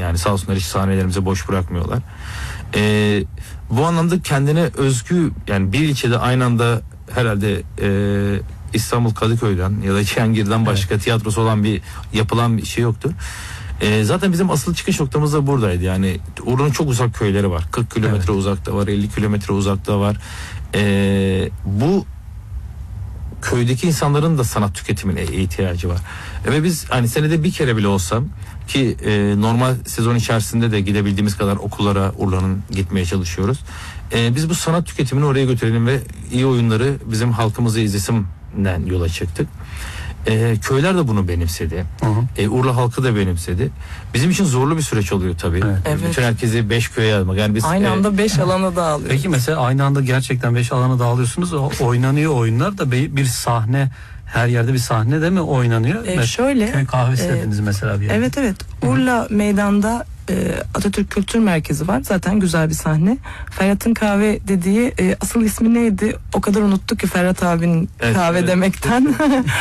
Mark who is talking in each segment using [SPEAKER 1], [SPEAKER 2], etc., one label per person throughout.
[SPEAKER 1] Yani sağ olsunlar, hiç sahnelerimizi boş bırakmıyorlar. Bu anlamda kendine özgü, yani bir ilçede aynı anda herhalde İstanbul Kadıköy'den ya da Cihangir'den başka tiyatrosu olan yapılan bir şey yoktu. Zaten bizim asıl çıkış noktamız da buradaydı. Yani Urla'nın çok uzak köyleri var. 40 kilometre uzakta var, 50 kilometre uzakta var. Bu köydeki insanların da sanat tüketimine ihtiyacı var. Ve biz hani senede bir kere bile olsa ki normal sezon içerisinde de gidebildiğimiz kadar okullara Urla'nın gitmeye çalışıyoruz. Biz bu sanat tüketimini oraya götürelim ve iyi oyunları bizim halkımıza izlesimden yola çıktık. Köyler de bunu benimsedi. Urla halkı da benimsedi. Bizim için zorlu bir süreç oluyor tabii.
[SPEAKER 2] Evet.
[SPEAKER 1] Bütün herkesi 5 köye yazmak. Yani biz
[SPEAKER 2] aynı anda 5 alana dağılıyoruz.
[SPEAKER 3] Peki mesela aynı anda gerçekten 5 alana dağılıyorsunuz. Oynanıyor oyunlar da bir sahne, her yerde bir sahne de mi oynanıyor?
[SPEAKER 2] Şöyle.
[SPEAKER 3] Köy kahvesi dediniz mesela bir yerde.
[SPEAKER 2] Evet. Urla meydanda Atatürk Kültür Merkezi var. Zaten güzel bir sahne. Ferhat'ın kahve dediği asıl ismi neydi? O kadar unuttuk ki Ferhat abinin kahve demekten.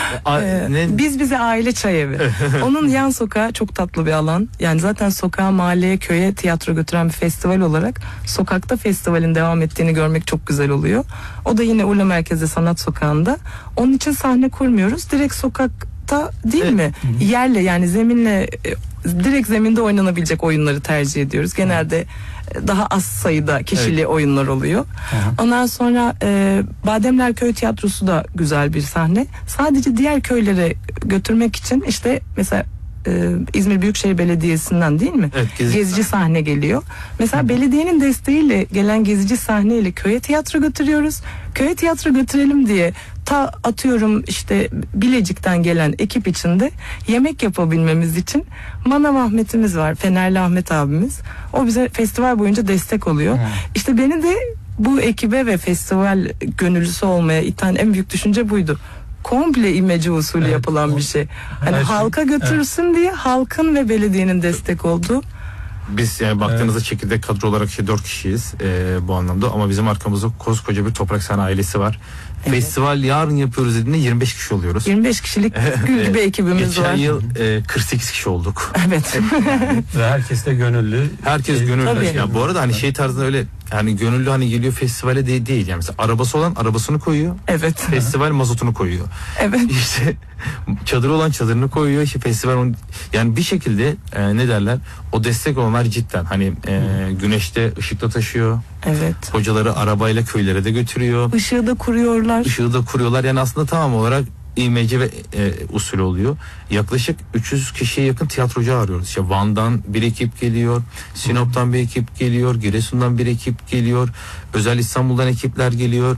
[SPEAKER 2] Biz bize aile çay evi. Onun yan sokağı çok tatlı bir alan. Yani zaten sokağa, mahalleye, köye tiyatro götüren bir festival olarak sokakta festivalin devam ettiğini görmek çok güzel oluyor. O da yine Urla Merkezi Sanat Sokağı'nda. Onun için sahne kurmuyoruz. Direkt sokakta değil mi? Yerle, yani zeminle, direkt zeminde oynanabilecek oyunları tercih ediyoruz. Genelde daha az sayıda kişili oyunlar oluyor. Ondan sonra Bademler Köy Tiyatrosu da güzel bir sahne. Sadece diğer köylere götürmek için işte mesela İzmir Büyükşehir Belediyesi'nden değil mi?
[SPEAKER 1] Evet,
[SPEAKER 2] gezici sahne geliyor. Mesela belediyenin desteğiyle gelen gezici sahneyle köye tiyatro götürüyoruz. Köye tiyatro götürelim diye atıyorum işte Bilecik'ten gelen ekip içinde yemek yapabilmemiz için Manav Ahmet'imiz var. Fenerli Ahmet abimiz. O bize festival boyunca destek oluyor. İşte beni de bu ekibe ve festival gönüllüsü olmaya iten en büyük düşünce buydu. Komple imece usulü yapılan bir şey. Hani halka götürsün diye halkın ve belediyenin destek olduğu.
[SPEAKER 1] Biz yani baktığınızda çekirdek kadro olarak 4 kişiyiz bu anlamda, ama bizim arkamızda koskoca bir Toprak Sahne ailesi var. Festival yarın yapıyoruz dediğinde 25 kişi oluyoruz.
[SPEAKER 2] 25 kişilik gül gibi ekibimiz var.
[SPEAKER 1] Geçen yıl 48 kişi olduk.
[SPEAKER 2] Evet.
[SPEAKER 3] Ve herkes de gönüllü.
[SPEAKER 1] Herkes gönüllü.
[SPEAKER 2] Tabii.
[SPEAKER 1] Ya bu arada hani şey tarzında öyle, hani gönüllü hani geliyor festivale değil. Yani mesela arabası olan arabasını koyuyor.
[SPEAKER 2] Evet.
[SPEAKER 1] Festival mazotunu koyuyor.
[SPEAKER 2] Evet.
[SPEAKER 1] İşte çadırı olan çadırını koyuyor. İşte festival yani bir şekilde ne derler? O destek olanlar cidden hani güneşte ışıkla taşıyor.
[SPEAKER 2] Evet.
[SPEAKER 1] Hocaları arabayla köylere de götürüyor.
[SPEAKER 2] Işığı da kuruyorlar.
[SPEAKER 1] Işığı da kuruyorlar. Yani aslında tam olarak İMC ve usul oluyor. Yaklaşık 300 kişiye yakın tiyatrocu arıyoruz. İşte Van'dan bir ekip geliyor, Sinop'tan bir ekip geliyor, Giresun'dan bir ekip geliyor, özel İstanbul'dan ekipler geliyor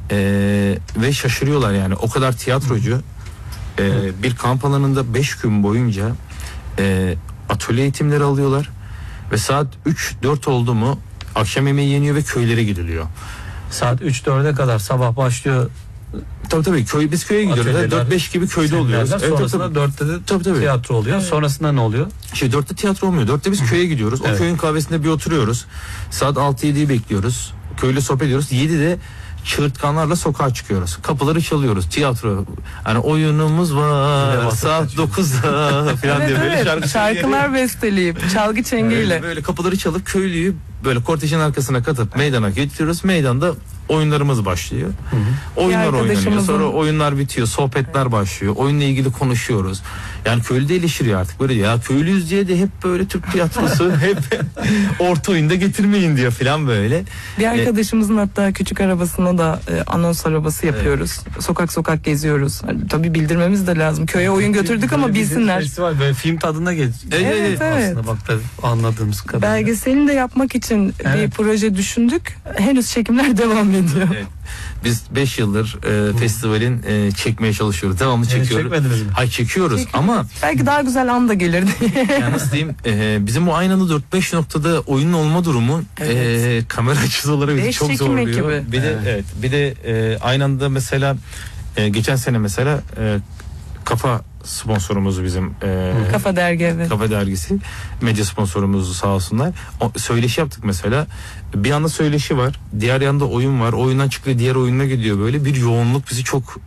[SPEAKER 1] ve şaşırıyorlar yani. O kadar tiyatrocu bir kamp alanında 5 gün boyunca atölye eğitimleri alıyorlar ve saat 3-4 oldu mu akşam yemeği yeniyor ve köylere gidiliyor.
[SPEAKER 3] Saat 3-4'e kadar sabah başlıyor.
[SPEAKER 1] Tabii biz köye gidiyoruz. 4-5 gibi köyde oluyoruz.
[SPEAKER 3] Sonrasında 4'te de tiyatro oluyor. Evet. Sonrasında ne oluyor?
[SPEAKER 1] 4'te tiyatro olmuyor. 4'te biz köye gidiyoruz. O köyün kahvesinde bir oturuyoruz. Saat 6-7'yi bekliyoruz. Köyle sohbet ediyoruz. 7'de çığırtkanlarla sokağa çıkıyoruz. Kapıları çalıyoruz. Tiyatro. Hani oyunumuz var. Saat 9'da falan diye böyle
[SPEAKER 2] şarkılar besteleyip çalgı çengiyle.
[SPEAKER 1] Böyle kapıları çalıp köylüyü böyle kortejin arkasına katıp meydana getiriyoruz. Meydanda oyunlarımız başlıyor. Oyunlar oynanıyor. Sonra oyunlar bitiyor. Sohbetler başlıyor. Oyunla ilgili konuşuyoruz. Yani köylü de eleştiriyor artık. Böyle ya köylüyüz diye de hep böyle Türk tiyatrosu hep orta oyunda getirmeyin diyor falan böyle.
[SPEAKER 2] Bir arkadaşımızın hatta küçük arabasına da anons arabası yapıyoruz. Sokak sokak geziyoruz. Yani, tabii bildirmemiz de lazım. Köye oyun götürdük ama bilsinler.
[SPEAKER 3] Festival böyle film tadına
[SPEAKER 2] Evet.
[SPEAKER 3] Aslında bak tabii anladığımız kadarıyla.
[SPEAKER 2] Belgeselini de yapmak için bir proje düşündük. Henüz çekimler devam ediyor.
[SPEAKER 1] Evet. Biz 5 yıldır festivalin çekmeye çalışıyoruz. Devamlı çekiyoruz.
[SPEAKER 3] Çekmediniz mi?
[SPEAKER 1] Hayır çekiyoruz ama
[SPEAKER 2] belki daha güzel an da gelirdi.
[SPEAKER 1] yani nasıl diyeyim, bizim o aynı anda 4-5 noktada oyunun olma durumu kamera açısı olarak bizi çok zorluyor.
[SPEAKER 2] Ekibi.
[SPEAKER 1] Bir de aynı anda mesela geçen sene mesela Kafa sponsorumuz bizim
[SPEAKER 2] Kafa Dergi, evet.
[SPEAKER 1] Kafa Dergisi medya sponsorumuz sağ olsunlar. Söyleşi yaptık mesela. Bir yanda söyleşi var, diğer yanda oyun var. Oyundan çıkıyor, diğer oyununa gidiyor böyle. Bir yoğunluk bizi çok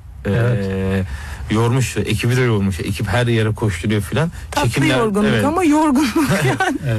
[SPEAKER 1] yormuş. Ekibi de yormuş. Ekip her yere koşturuyor filan.
[SPEAKER 2] Tatlı yorgunluk ama yorgunluk yani.